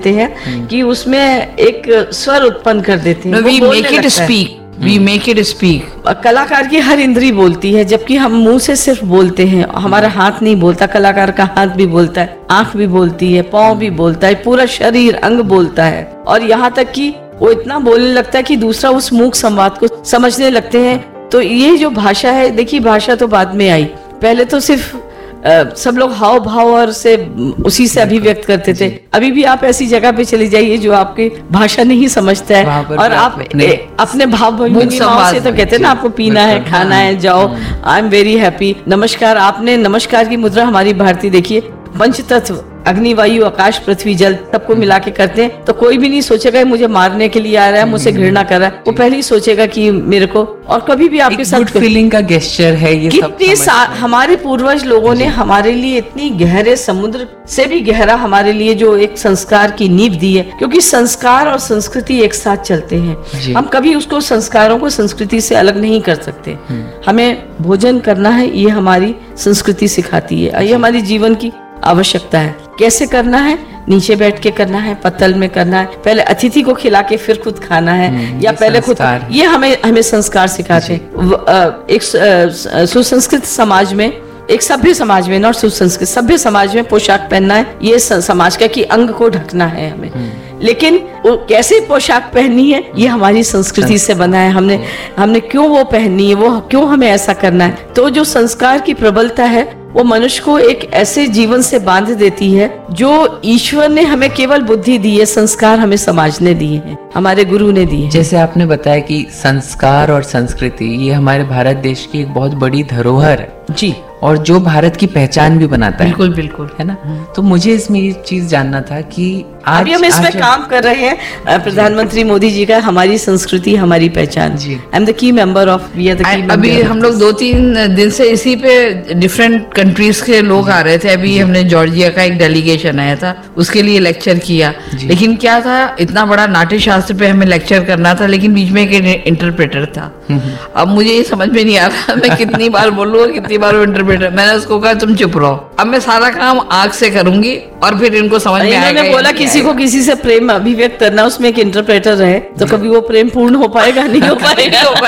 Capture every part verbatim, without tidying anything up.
हैं कि उसमें एक स्वर उत्पन्न कर देते हैं। We make it speak, we make it speak. कलाकार की हर इंद्री बोलती है, जबकि हम मुंह से सिर्फ बोलते हैं, हमारा हाथ नहीं बोलता। कलाकार का हाथ भी बोलता है, आंख भी बोलती है, पाँव भी बोलता है, पूरा शरीर अंग बोलता है। और यहाँ तक कि वो इतना बोलने लगता है कि दूसरा उस मूक संवाद को समझने लगते हैं। तो ये जो भाषा है, देखिए भाषा तो बाद में आई, पहले तो सिर्फ Uh, सब लोग हाव भाव और से उसी से अभिव्यक्त करते थे। अभी भी आप ऐसी जगह पे चली जाइए जो आपकी भाषा नहीं समझता है, और आप अपने, अपने भाव भंगिमाओं से तो कहते हैं ना, आपको पीना है, खाना है, जाओ, आई एम वेरी हैप्पी, नमस्कार। आपने नमस्कार की मुद्रा हमारी भारतीय देखिए, पंच तत्व अग्नि वायु आकाश पृथ्वी जल सबको मिला के करते हैं, तो कोई भी नहीं सोचेगा मुझे मारने के लिए आ रहा है, मुझसे घृणा कर रहा है। वो पहले ही सोचेगा कि मेरे को, और कभी भी आपके साथ फीलिंग का गेस्चर है ये। कितनी हमारे पूर्वज लोगों ने हमारे लिए इतनी गहरे समुद्र से भी गहरा हमारे लिए जो एक संस्कार की नींव दी है, क्योंकि संस्कार और संस्कृति एक साथ चलते हैं। हम कभी उसको संस्कारों को संस्कृति से अलग नहीं कर सकते। हमें भोजन करना है, ये हमारी संस्कृति सिखाती है, ये हमारी जीवन की आवश्यकता है। कैसे करना है? नीचे बैठ के करना है, पत्तल में करना है, पहले अतिथि को खिला के फिर खुद खाना है, या पहले खुद, ये हमें हमें संस्कार सिखाते हैं। एक सुसंस्कृत समाज में, एक सभ्य समाज में, नॉट सुसंस्कृत, सभ्य समाज में पोशाक पहनना है, ये समाज का कि अंग को ढकना है हमें। लेकिन वो कैसे पोशाक पहननी है, ये हमारी संस्कृति से बना है। हमने हमने क्यों वो पहननी है, वो क्यों हमें ऐसा करना है। तो जो संस्कार की प्रबलता है, वो मनुष्य को एक ऐसे जीवन से बांध देती है जो ईश्वर ने हमें केवल बुद्धि दी है, संस्कार हमें समाज ने दिए हैं, हमारे गुरु ने दिए हैं। जैसे आपने बताया कि संस्कार और संस्कृति ये हमारे भारत देश की एक बहुत बड़ी धरोहर है जी, और जो भारत की पहचान भी बनाता है। बिल्कुल बिल्कुल, है ना। तो मुझे इसमें ये चीज जानना था कि आज अभी हम इसमें काम कर रहे हैं, प्रधानमंत्री मोदी जी का हमारी संस्कृति हमारी पहचान। I am the key member of, we are the key member. अभी हम लोग दो तीन दिन से इसी पे डिफरेंट कंट्रीज के लोग आ रहे थे। अभी हमने जॉर्जिया का एक डेलीगेशन आया था, उसके लिए लेक्चर किया। लेकिन क्या था, इतना बड़ा नाट्य शास्त्र पे हमें लेक्चर करना था, लेकिन बीच में एक इंटरप्रेटर था। अब मुझे ये समझ में नहीं आ रहा मैं कितनी बार बोलूँ, कितनी बार वो इंटरप्रेटर। मैंने उसको कहा तुम चुप रहो, अब मैं सारा काम आंख से करूंगी और फिर इनको समझ में आएगा। बोला किसी को किसी से प्रेम अभिव्यक्त करना, उसमें एक इंटरप्रेटर रहे तो कभी वो प्रेम पूर्ण हो पाएगा? नहीं हो पाएगा, हो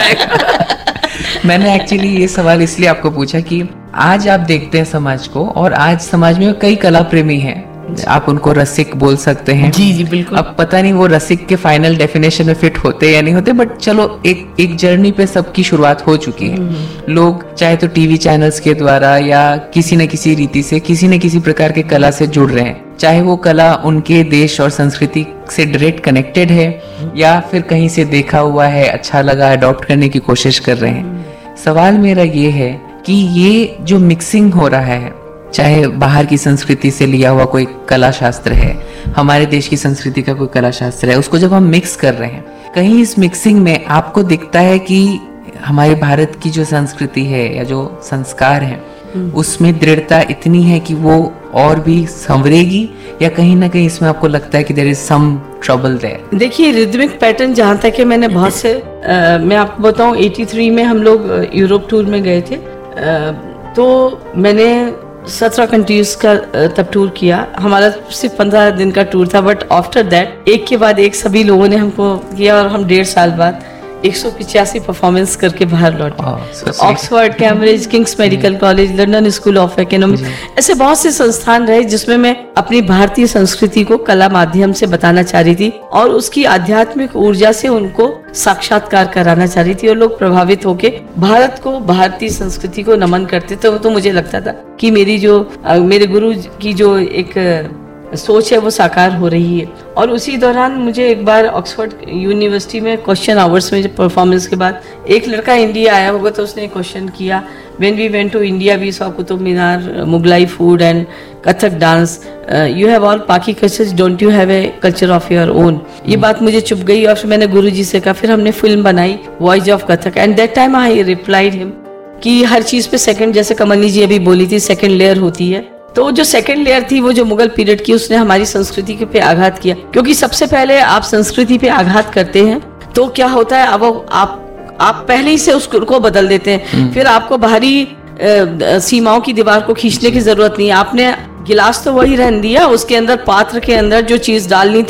पाएगा। मैंने एक्चुअली ये सवाल इसलिए आपको पूछा कि आज आप देखते हैं समाज को, और आज समाज में कई कला प्रेमी हैं, आप उनको रसिक बोल सकते हैं। जी जी बिल्कुल। अब पता नहीं वो रसिक के फाइनल डेफिनेशन में फिट होते या नहीं होते, बट चलो एक एक जर्नी पे सबकी शुरुआत हो चुकी है। लोग चाहे तो टीवी चैनल्स के द्वारा या किसी न किसी रीति से किसी न किसी प्रकार के कला से जुड़ रहे हैं, चाहे वो कला उनके देश और संस्कृति से डायरेक्ट कनेक्टेड है या फिर कहीं से देखा हुआ है, अच्छा लगा, अडॉप्ट करने की कोशिश कर रहे हैं। सवाल मेरा ये है कि ये जो मिक्सिंग हो रहा है, चाहे बाहर की संस्कृति से लिया हुआ कोई कला शास्त्र है, हमारे देश की संस्कृति का कोई कला शास्त्र है, उसको जब हम मिक्स कर रहे हैं, कहीं इस मिक्सिंग में आपको दिखता है कि हमारे भारत की जो संस्कृति है या जो संस्कार है उसमें दृढ़ता इतनी है कि वो और भी संवरेगी, या कहीं ना कहीं इसमें आपको लगता है कि there is some trouble there? देखिए, रिदमिक पैटर्न जहाँ तक है, मैंने बहुत से आ, मैं आपको बताऊं, तिरासी में हम लोग यूरोप टूर में गए थे, आ, तो मैंने सत्रह कंट्रीज का तब टूर किया। हमारा सिर्फ पंद्रह दिन का टूर था, बट आफ्टर दैट एक के बाद एक सभी लोगों ने हमको किया, और हम डेढ़ साल बाद एक सौ पिचासी परफॉर्मेंस करके बाहर लौटे। Oxford, Cambridge, Kings medical college, London school of economics, ऐसे बहुत से संस्थान रहे जिसमें मैं अपनी भारतीय संस्कृति को कला माध्यम से बताना चाह रही थी, और उसकी आध्यात्मिक ऊर्जा से उनको साक्षात्कार कराना चाह रही थी, और लोग प्रभावित होके भारत को, भारतीय संस्कृति को नमन करते थे। तो मुझे लगता था कि मेरी जो मेरे गुरु की जो एक सोच है वो साकार हो रही है। और उसी दौरान मुझे एक बार ऑक्सफोर्ड यूनिवर्सिटी में क्वेश्चन आवर्स में परफॉर्मेंस के बाद एक लड़का इंडिया आया होगा, तो उसने क्वेश्चन किया, when we went to India we saw Qutub Minar, Mughlai food and Kathak dance, you have all पाकी cultures, don't you have a culture of your own? ये बात मुझे चुप गई, और फिर मैंने गुरुजी से कहा, फिर हमने फिल्म बनाई voice of Kathak, and that time I replied him कि हर चीज पे सेकंड, जैसे कमलनी जी अभी बोली थी, सेकंड लेयर होती है। तो जो सेकंड लेयर थी, वो जो मुगल पीरियड की, उसने हमारी संस्कृति पे आघात किया, क्योंकि सबसे पहले आप संस्कृति पे आघात करते हैं तो क्या होता है, अब आप आप पहले ही से उसको बदल देते हैं, फिर आपको बाहरी सीमाओं की दीवार को खींचने की जरूरत नहीं है। आपने गिलास तो वही रहने दिया, उसके अंदर पात्र के अंदर जो चीज डालनी थी